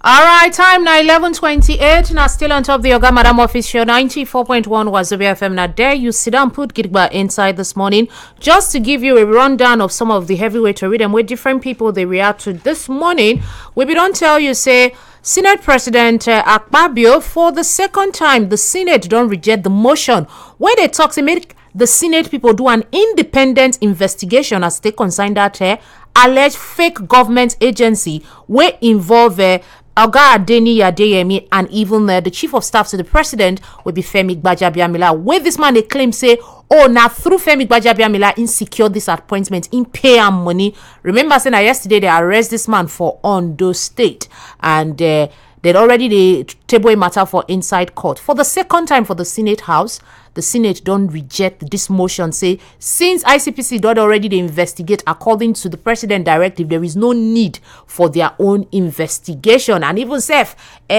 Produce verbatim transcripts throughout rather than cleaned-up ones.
All right, time now eleven twenty-eight. Now still on top of the Oga Madam Office show ninety-four point one Wazobia F M. Now there you sit down, put Gidba inside this morning just to give you a rundown of some of the heavyweight to read and with different people they react to this morning. We be don't tell you say Senate President uh, Akpabio for the second time the Senate don't reject the motion where they talk to make the Senate people do an independent investigation as they consign that uh, alleged fake government agency where involve uh, Oga Adeni Adeyemi and even uh, the chief of staff to the president will be Femi Gbajabiamila. Where this man they claim say, oh, now through Femi Gbajabiamila insecure this appointment in pay and money. Remember saying that yesterday they arrest this man for Ondo State and uh, they'd already they table a matter for inside court for the second time for the Senate House. The Senate don't reject this motion. Say since I C P C don't already they investigate according to the president directive, there is no need for their own investigation. And even self,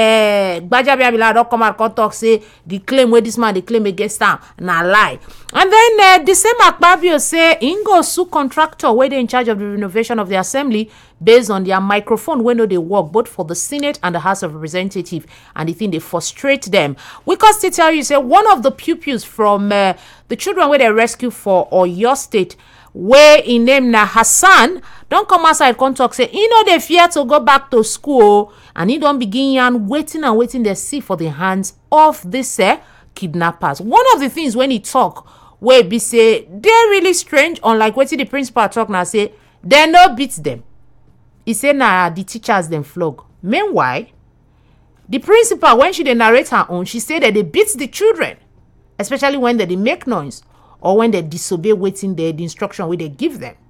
eh, Gbajabiamila don't come and talk say the claim where this man they claim against them na lie. And then uh, the same Akpabio say Ingo sue contractor where they in charge of the renovation of the assembly based on their microphone when they work both for the Senate and the House of Representatives, and the thing they frustrate them. We can still tell you say one of the pupils from uh, the children where they rescue for or your state where in name na Hassan don't come outside come talk say you know they fear to go back to school and he don't begin and waiting and waiting they see for the hands of this uh, kidnappers. One of the things when he talk where be say they're really strange, unlike what the principal talk now say they no beat them. He say nah the teachers them flog. Meanwhile, the principal when she they narrate her own, she said that they beat the children, especially when they, they make noise or when they disobey waiting the, the instruction where they give them.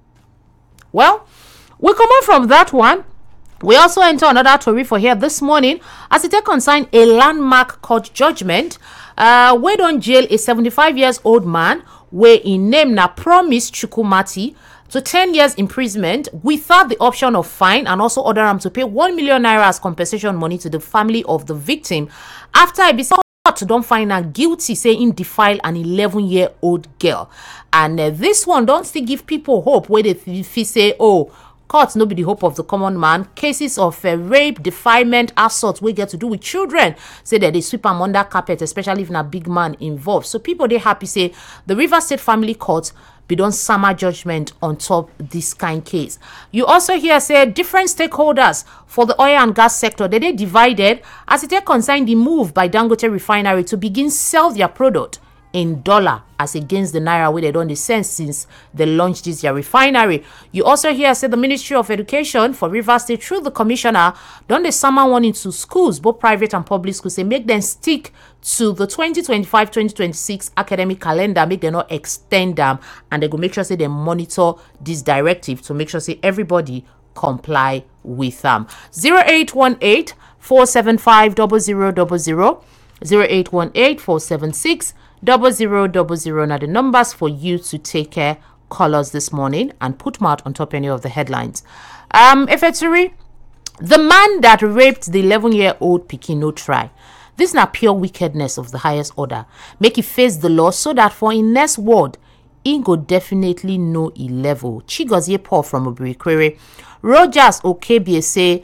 Well, we come on from that one. We also enter another story for here this morning as it concern a landmark court judgment uh, where don't jail a seventy-five years old man where in name na Promise Chukwumati to ten years imprisonment without the option of fine and also order him to pay one million naira as compensation money to the family of the victim after I be don't find her guilty saying defile an eleven year old girl. And uh, this one don't still give people hope where they th- say oh court no be the hope of the common man. Cases of uh, rape, defilement, assault we get to do with children say that they sweep them under carpet, especially if na big man involved. So people they happy say the Rivers State Family Court be done summer judgment on top this kind case. You also hear say different stakeholders for the oil and gas sector they they divided as it concern the move by Dangote Refinery to begin sell their product in dollar as against the naira where they don't send since they launched this year refinery. You also hear say the Ministry of Education for Rivers State through the commissioner done the summer one into schools, both private and public schools, say make them stick to the twenty twenty-five twenty twenty-six academic calendar, make them not extend them, and they go make sure say they monitor this directive to make sure say everybody comply with them. zero eight one eight four seven five zero zero zero zero zero eight one eight four seven six double zero double zero. Now the numbers for you to take care colors this morning and put mouth on top any of the headlines. Um, Efeturi, the man that raped the eleven year old Pikin no try. This is not pure wickedness of the highest order. Make it face the law so that for in next word, he go definitely know a level. Chigozie Paul from Obirikwere. Rogers Okebie say,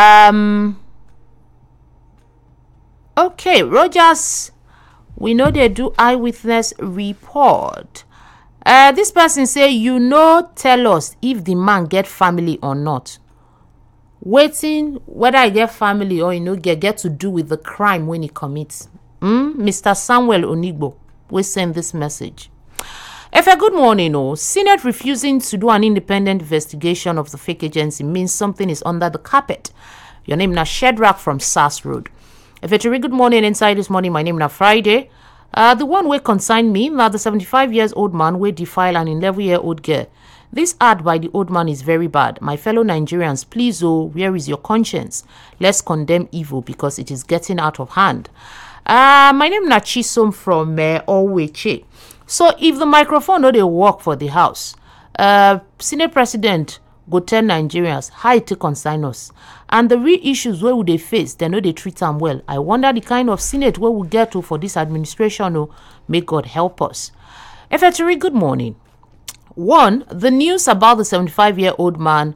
um, okay, Rogers. We know they do eyewitness report. Uh, this person say, you know, tell us if the man get family or not. Waiting whether I get family or you know get, get to do with the crime when he commits. Mm? Mister Samuel Onigbo will send this message. If a good morning, oh, Senate refusing to do an independent investigation of the fake agency means something is under the carpet. Your name na Shedrack from Sass Road. If it's a very good morning inside this morning, my name na Friday. Uh, the one way concern me, now the seventy-five years old man will defile an eleven year old girl. This ad by the old man is very bad. My fellow Nigerians, please, oh, where is your conscience? Let's condemn evil because it is getting out of hand. Uh, my name na Chisom from uh, Oweche. So if the microphone no they work for the house, uh, Senate President go tell Nigerians how it concern us. And the real issues where would they face, they know they treat them well. I wonder the kind of Senate where we get to for this administration. Oh, may God help us. Efeturi, good morning. One, the news about the seventy-five year old man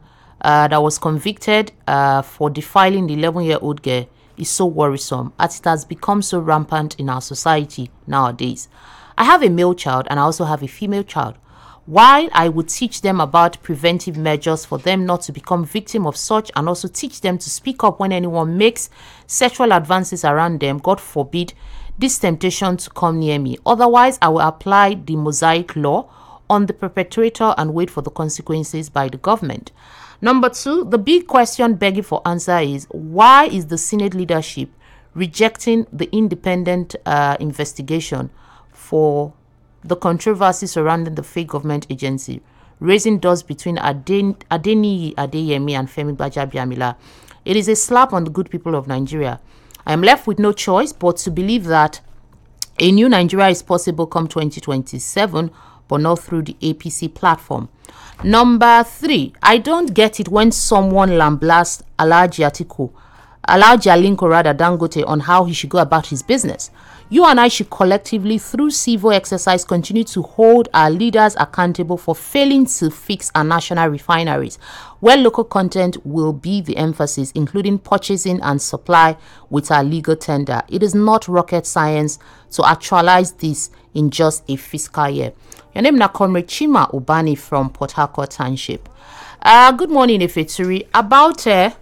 uh, that was convicted uh, for defiling the eleven-year-old girl is so worrisome, as it has become so rampant in our society nowadays. I have a male child and I also have a female child. While I would teach them about preventive measures for them not to become victim of such, and also teach them to speak up when anyone makes sexual advances around them, God forbid this temptation to come near me. Otherwise, I will apply the Mosaic law on the perpetrator and wait for the consequences by the government. Number two, the big question begging for answer is, why is the Senate leadership rejecting the independent uh, investigation for the controversy surrounding the fake government agency, raising doors between Aden- Adeniyi Adeyemi and Femi Gbajabiamila? It is a slap on the good people of Nigeria. I am left with no choice but to believe that a new Nigeria is possible come twenty twenty-seven, but not through the A P C platform. Number three, I don't get it when someone lambasts Alhaji Atiku, Alhaji Aliko rather Dangote, on how he should go about his business. You and I should collectively, through civil exercise, continue to hold our leaders accountable for failing to fix our national refineries, where local content will be the emphasis, including purchasing and supply with our legal tender. It is not rocket science to actualize this in just a fiscal year. Your name is Comrade Chima Ubani from Port Harcourt Township. Uh, good morning, Ifeturi. About... Uh,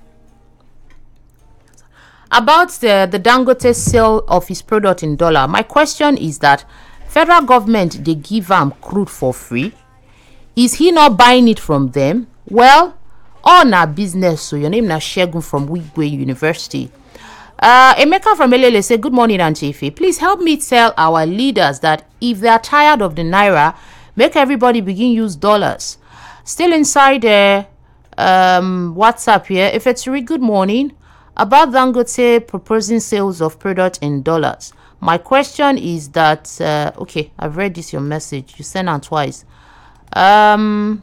About the, the Dangote sale of his product in dollar, my question is that federal government, they give him crude for free. Is he not buying it from them? Well, all our business. So your name is Shegun from Wigwe University. Uh, Emeka from Elele say, good morning, Auntie Ife. Please help me tell our leaders that if they are tired of the Naira, make everybody begin use dollars. Still inside the uh, um, WhatsApp here. If it's really good morning. About Dangote proposing sales of product in dollars. My question is that, uh, okay, I've read this, your message. You sent out twice. Um,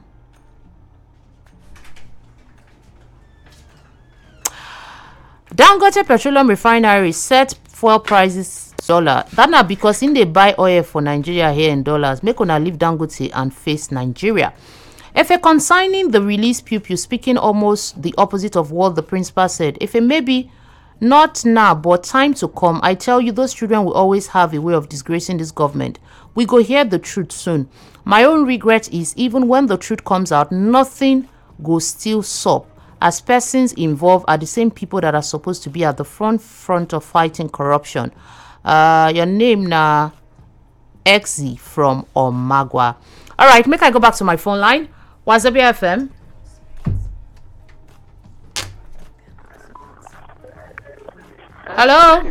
Dangote Petroleum Refinery set fuel prices dollar. That not because in they buy oil for Nigeria here in dollars. Make una leave Dangote and face Nigeria. If a consigning the release pupil, speaking almost the opposite of what the principal said. If it may be not now, but time to come, I tell you, those children will always have a way of disgracing this government. We go hear the truth soon. My own regret is even when the truth comes out, nothing goes still sup, as persons involved are the same people that are supposed to be at the front front of fighting corruption. Uh, your name na Exi from Omagwa. All right, make I go back to my phone line. Wazobia F M. Hello?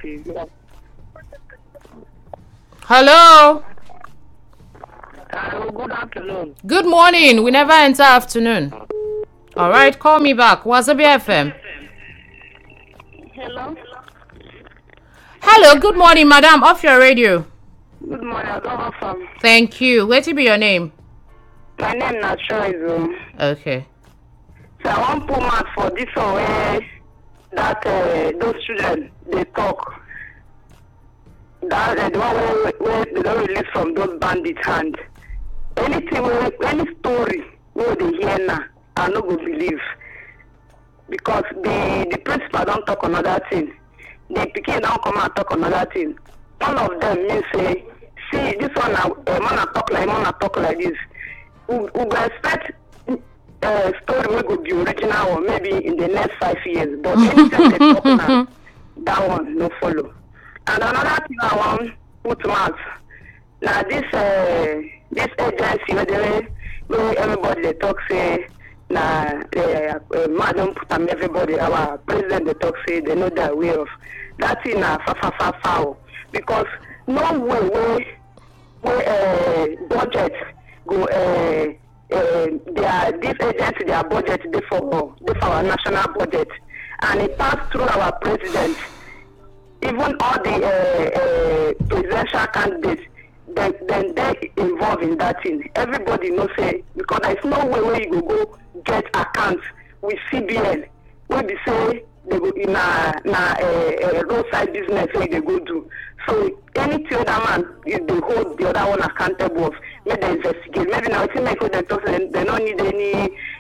Hello? Hello, good afternoon. Good morning. We never enter afternoon. All right, call me back. Wazobia F M. Hello? Hello, good morning, madam. Off your radio. Good morning, I don't have some. Thank you. Where to be your name? My name is Choice. Okay. So I want to put mouth for this one where that uh, those children they talk. That uh, the one where, where they don't release from those bandit hand. Anything, where, any story where they hear now, I no go believe. Because the the principal don't talk another thing. The pikin don't come and talk another thing. All of them mean say, see this one now, uh, man talk like man talk like this. We, we will expect a uh, story will go be original or maybe in the next five years. But anything they talk now, that one no follow. And another thing I want put mouth. Now this uh, this agency where they where everybody they talk say na uh, uh, madam put them everybody our president they talk say they know their way of that thing na fa fa fa foul because no way where where uh, budget go uh, uh, their this agency their budget they for they for our national budget and it passed through our president. Even all the uh, uh, presidential candidates then then they involved in that thing. Everybody knows say because there's no way where you go go get accounts with C B N where they say they go in a na a, a roadside business where they go do. So anything that man if they hold the other one accountable of, make them investigate. Maybe now it's make them talk they, they don't need any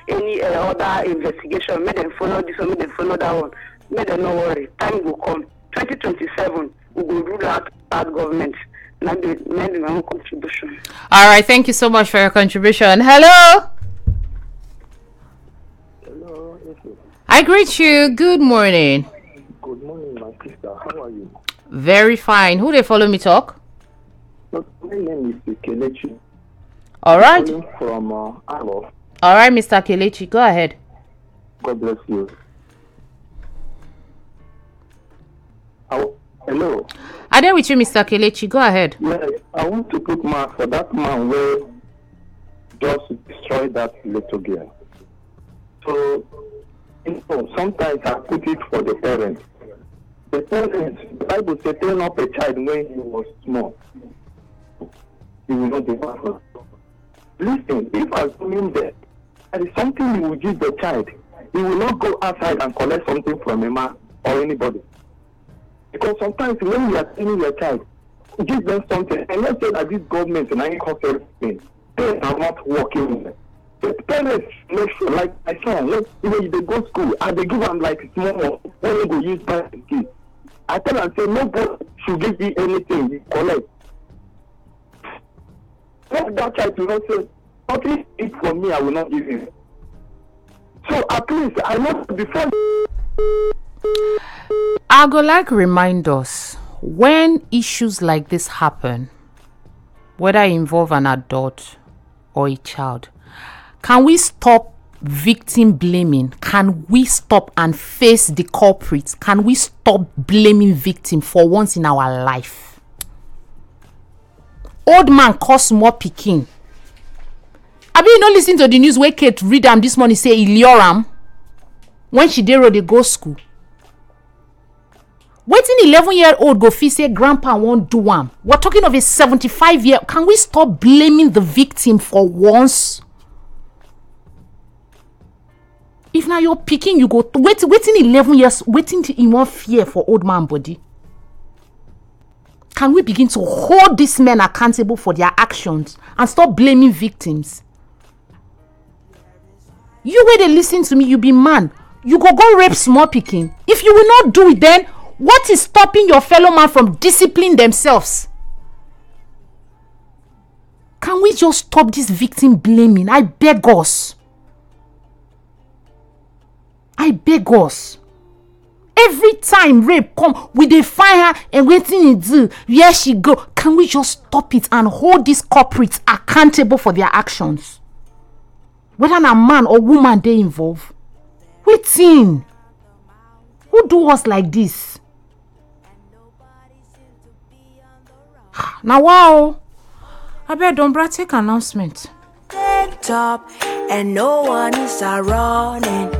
any uh, other investigation, make them follow this one, make them follow that one. Make them not worry. Time will come. twenty twenty-seven, we will rule out that government. And that made my own contribution. All right, thank you so much for your contribution. Hello. Hello. I greet you. Good morning. Good morning, my sister. How are you? Very fine. Who they follow me talk? My name is Kelechi. All right. Calling from uh, Alo. All right, Mister Kelechi, go ahead. God bless you. How, hello. I'm there with you, Mister Kelechi. Go ahead. Yes, I want to put mark for that man where just destroy that little girl. So, you know, sometimes I put it for the parents. The parents, the Bible says, train up a child when he was small. He will not depart from. Listen, if assuming that there is something you will give the child, he will not go outside and collect something from a man or anybody. Because sometimes when you are telling your child, give them something, and let's say that this government and I cause everything, they are not working. The parents make sure, like my son, when they go to school, and they give them like small, when they go use by the kids. I tell them, say, nobody should give you anything, you collect. Let that child to not say, nothing eat for me, I will not give him. So at least I know before. I go like remind us when issues like this happen, whether it involve an adult or a child, can we stop victim blaming? Can we stop and face the culprits? Can we stop blaming victim for once in our life? Old man cost more pikin. Abi you no listen to the news wey Kate read am this morning say e lure am when she dey road dey go school. Wetin eleven year old go feel say grandpa wan do am? We're talking of a seventy-five year. Can we stop blaming the victim for once? If na your pikin you go wait wetin eleven years wetin you wan fear for old man body? Can we begin to hold these men accountable for their actions and stop blaming victims? You wey dey listen to me, you be man, you go go rape small pikin. If you will not do it, then what is stopping your fellow man from disciplining themselves? Can we just stop this victim blaming? I beg us. I beg us. Every time rape come, we dey find her and wetin e do, where she go. Can we just stop it and hold these culprits accountable for their actions? Whether na man or woman they involved. Wetin? Who do us like this? Now wow. I bet don't bra take announcement. Top and no one is running.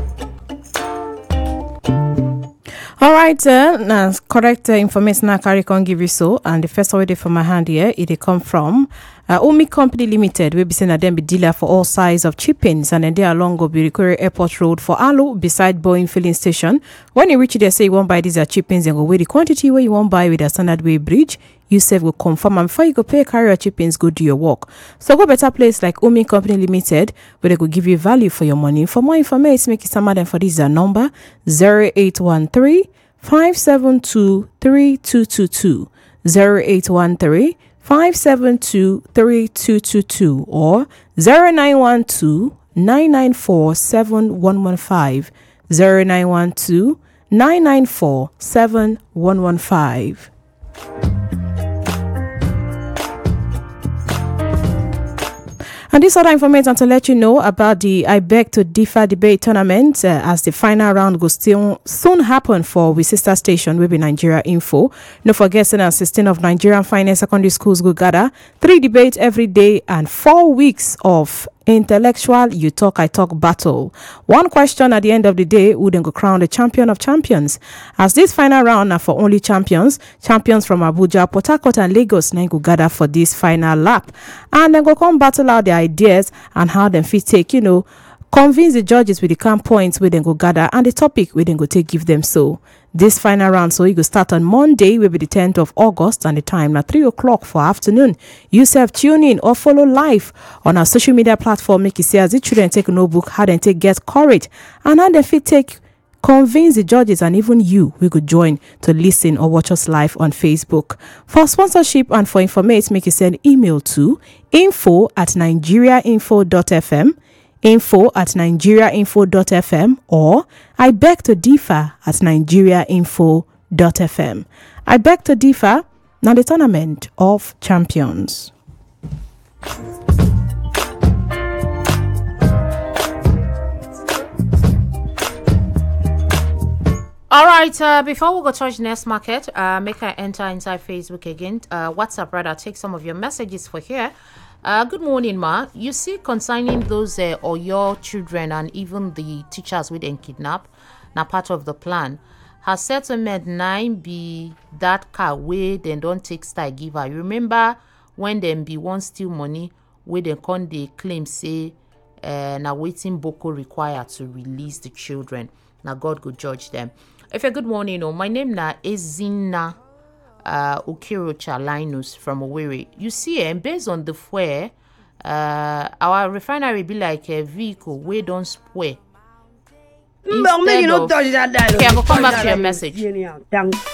All right, uh, now correct uh, information I carry can give you so, and the first order from my hand here, it dey come from uh, Umi Company Limited. We be saying that them be dealer for all size of chippings, and then they along go be Birikore Airport Road for Alu beside Boeing filling station. When you reach there, say you won't buy these are chippings, and go weigh the quantity where you won't buy with a standard way bridge. You save will confirm, and before you go pay carry your chippings, go do your work. So go better place like Umi Company Limited, where they could give you value for your money. For more information, make it some of them for this uh, number zero eight one three five seven two three two two two zero eight one three five seven two three two two two or zero nine one two nine nine four seven one one five zero nine one two nine nine four seven one one five. And this other information to let you know about the I Beg to Differ debate tournament uh, as the final round will still soon happen for we sister station will be Nigeria Info. No forget that sixteen of Nigerian finest secondary schools will gather three debates every day and four weeks of intellectual you talk I talk battle. One question at the end of the day would then go crown the champion of champions. As this final round are for only champions, champions from Abuja, Port Harcourt and Lagos now go gather for this final lap and then go come battle out their ideas and how them fit take, you know, convince the judges with the calm points where they go gather and the topic where they go take give them so. This final round so it go start on Monday will be the tenth of August and the time at three o'clock for afternoon. You self tune in or follow live on our social media platform. Make you see as the children take a notebook, how they take get courage and how they fit take convince the judges and even you we could join to listen or watch us live on Facebook. For sponsorship and for information, make you send email to info at nigeriainfo.fm, info at nigeriainfo.fm, or I beg to differ at nigeriainfo.fm. I beg to differ now the Tournament of Champions. All right, uh, before we go touch next market, uh, make I enter inside Facebook again. Uh, WhatsApp, rather, take some of your messages for here. Uh, good morning, Ma. You see, concerning those uh, or your children and even the teachers we then kidnap, now part of the plan. Her settlement nine be that car where they don't take style give her. You remember when them be one steal money where they con they claim say uh, now waiting Boko required to release the children. Now God go judge them. If a good morning, oh, my name na Ezina uh, Ukirocha Linus from Owerri. You see, and based on the fuel, uh, our refinery be like a vehicle where don't spoil. Instead of, okay, I will come back to your message.